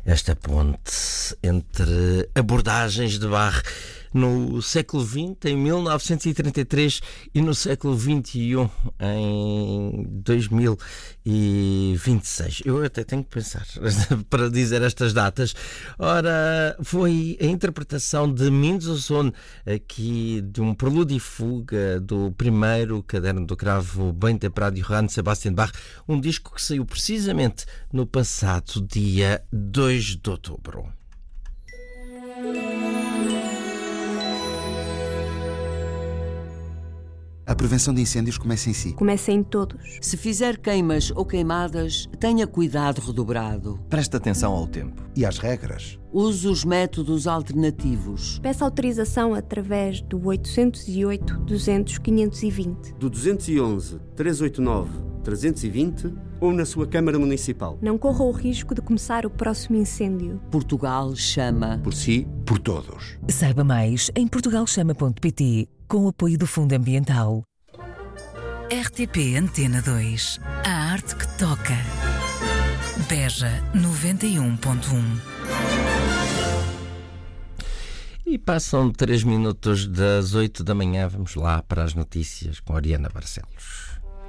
esta ponte entre abordagens de Bach no século XX, em 1933, e no século XXI, em 2026. Eu até tenho que pensar para dizer estas datas. Ora, foi a interpretação de Mendelssohn, aqui de um prelúdio e fuga do primeiro caderno do cravo bem temperado de Johann Sebastian Bach, um disco que saiu precisamente no passado dia 2 de outubro. A prevenção de incêndios começa em si. Começa em todos. Se fizer queimas ou queimadas, tenha cuidado redobrado. Preste atenção ao tempo. E às regras. Use os métodos alternativos. Peça autorização através do 808-200-520. Do 211-389-320 ou na sua Câmara Municipal. Não corra o risco de começar o próximo incêndio. Portugal chama. Por si, por todos. Saiba mais em portugalchama.pt, com o apoio do Fundo Ambiental. RTP Antena 2. A arte que toca. Beja 91.1. E passam 3 minutos das 8 da manhã. Vamos lá para as notícias com a Ariana Barcelos.